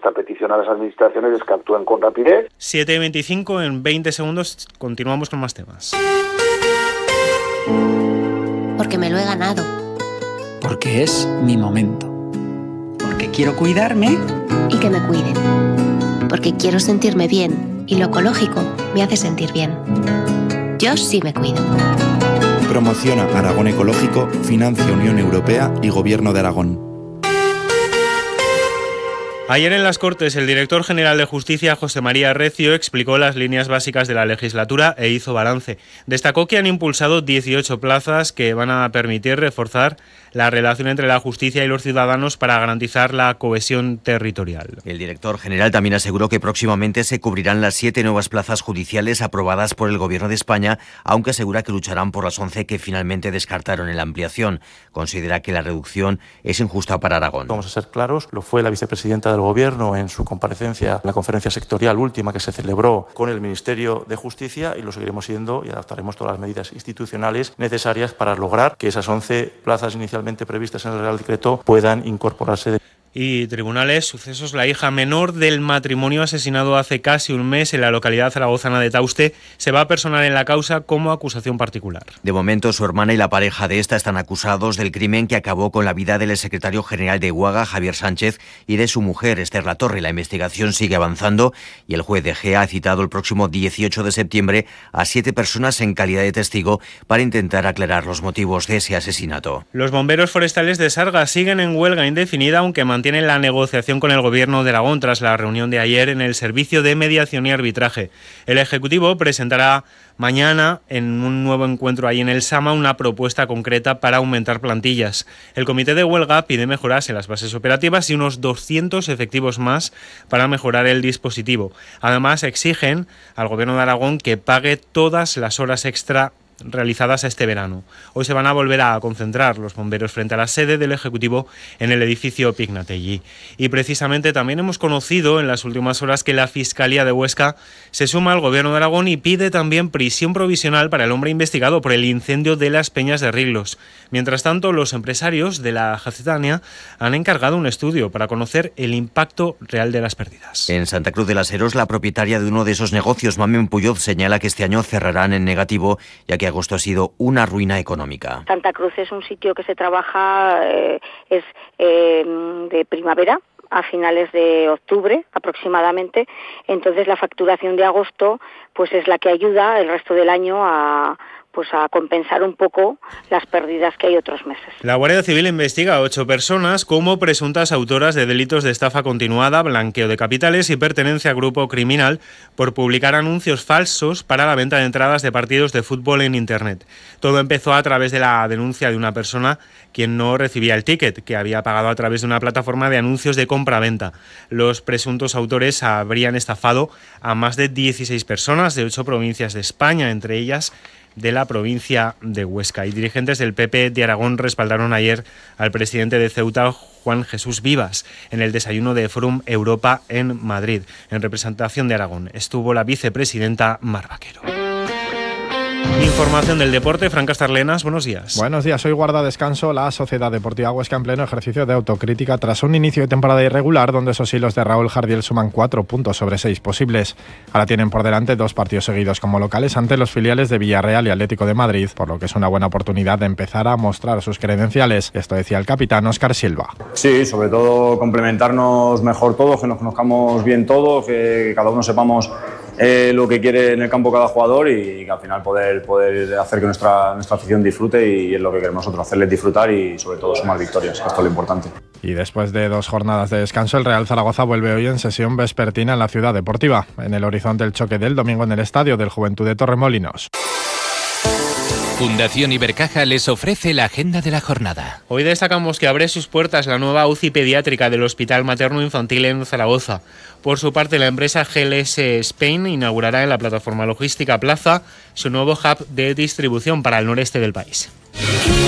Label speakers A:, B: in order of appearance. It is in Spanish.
A: nuestra petición a las administraciones es que actúen con rapidez.
B: 7:25, en 20 segundos continuamos con más temas.
C: Porque me lo he ganado.
D: Porque es mi momento. Porque quiero cuidarme.
C: Y que me cuiden. Porque quiero sentirme bien y lo ecológico me hace sentir bien. Yo sí me cuido.
E: Promociona Aragón Ecológico, financia Unión Europea y Gobierno de Aragón.
B: Ayer en las Cortes, el director general de Justicia, José María Recio, explicó las líneas básicas de la legislatura e hizo balance. Destacó que han impulsado 18 plazas que van a permitir reforzar la relación entre la justicia y los ciudadanos para garantizar la cohesión territorial.
F: El director general también aseguró que próximamente se cubrirán las 7 nuevas plazas judiciales aprobadas por el Gobierno de España, aunque asegura que lucharán por las 11 que finalmente descartaron en la ampliación. Considera que la reducción es injusta para Aragón.
G: Vamos a ser claros, lo fue la vicepresidenta del Gobierno en su comparecencia en la conferencia sectorial última que se celebró con el Ministerio de Justicia, y lo seguiremos siendo y adaptaremos todas las medidas institucionales necesarias para lograr que esas 11 plazas inicialmente previstas en el Real Decreto puedan incorporarse.
B: Y tribunales, sucesos. La hija menor del matrimonio asesinado hace casi un mes en la localidad zaragozana de Tauste se va a personar en la causa como acusación particular.
F: De momento, su hermana y la pareja de esta están acusados del crimen que acabó con la vida del secretario general de Uaga, Javier Sánchez, y de su mujer, Esther Latorre. La investigación sigue avanzando y el juez de Gea ha citado el próximo 18 de septiembre a 7 personas en calidad de testigo para intentar aclarar los motivos de ese asesinato.
B: Los bomberos forestales de Sarga siguen en huelga indefinida, aunque mantienen la negociación con el Gobierno de Aragón tras la reunión de ayer en el Servicio de Mediación y Arbitraje. El Ejecutivo presentará mañana, en un nuevo encuentro ahí en el Sama, una propuesta concreta para aumentar plantillas. El comité de huelga pide mejoras en las bases operativas y unos 200 efectivos más para mejorar el dispositivo. Además, exigen al Gobierno de Aragón que pague todas las horas extra realizadas este verano. Hoy se van a volver a concentrar los bomberos frente a la sede del Ejecutivo en el edificio Pignatelli. Y precisamente también hemos conocido en las últimas horas que la Fiscalía de Huesca se suma al Gobierno de Aragón y pide también prisión provisional para el hombre investigado por el incendio de las Peñas de Riglos. Mientras tanto, los empresarios de la Jacetania han encargado un estudio para conocer el impacto real de las pérdidas.
F: En Santa Cruz de las Heros, la propietaria de uno de esos negocios, Mamen Puyol, señala que este año cerrarán en negativo, ya que agosto ha sido una ruina económica.
H: Santa Cruz es un sitio que se trabaja de primavera a finales de octubre aproximadamente, entonces la facturación de agosto pues es la que ayuda el resto del año a compensar un poco las pérdidas que hay otros meses.
B: La Guardia Civil investiga a 8 personas como presuntas autoras de delitos de estafa continuada, blanqueo de capitales y pertenencia a grupo criminal por publicar anuncios falsos para la venta de entradas de partidos de fútbol en Internet. Todo empezó a través de la denuncia de una persona quien no recibía el ticket, que había pagado a través de una plataforma de anuncios de compra-venta. Los presuntos autores habrían estafado a más de 16 personas de 8 provincias de España, entre ellas de la provincia de Huesca. Y dirigentes del PP de Aragón respaldaron ayer al presidente de Ceuta, Juan Jesús Vivas, en el desayuno de Forum Europa en Madrid. En representación de Aragón estuvo la vicepresidenta Mar Vaquero. Información del deporte, Fran Castarlenas, buenos días.
I: Buenos días, hoy guarda descanso la Sociedad Deportiva Huesca en pleno ejercicio de autocrítica tras un inicio de temporada irregular donde esos hilos de Raúl Jardiel suman 4 puntos sobre 6 posibles. Ahora tienen por delante 2 partidos seguidos como locales ante los filiales de Villarreal y Atlético de Madrid, por lo que es una buena oportunidad de empezar a mostrar sus credenciales. Esto decía el capitán Óscar Silva.
J: Sí, sobre todo complementarnos mejor todos, que nos conozcamos bien todos, que cada uno sepamos lo que quiere en el campo cada jugador y que al final poder hacer que nuestra afición disfrute, y es lo que queremos nosotros, hacerles disfrutar y sobre todo sumar victorias, esto es lo importante.
I: Y después de 2 jornadas de descanso, el Real Zaragoza vuelve hoy en sesión vespertina en la Ciudad Deportiva, en el horizonte el choque del domingo en el estadio del Juventud de Torremolinos.
K: Fundación Ibercaja les ofrece la agenda de la jornada.
B: Hoy destacamos que abre sus puertas la nueva UCI pediátrica del Hospital Materno Infantil en Zaragoza. Por su parte, la empresa GLS Spain inaugurará en la plataforma logística Plaza su nuevo hub de distribución para el noreste del país.